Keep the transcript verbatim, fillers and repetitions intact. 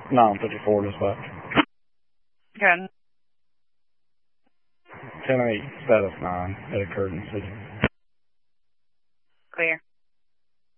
nine fifty-four dispatch. Good. ten eight, status nine, at a curtain city. Clear.